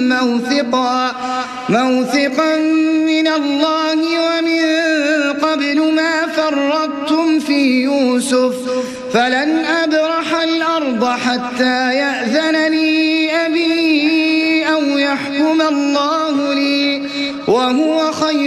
موثقا من الله ومن قبل ما فرطتم في يوسف فلن أبرح الأرض حتى يأذن لي أبي أو يحكم الله لي وهو خير